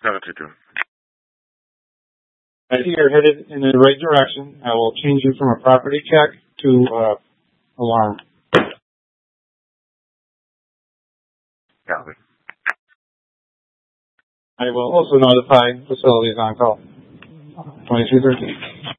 722. I see you're headed in the right direction. I will change you from a property check to alarm. Copy. I will also notify facilities on call. 2213.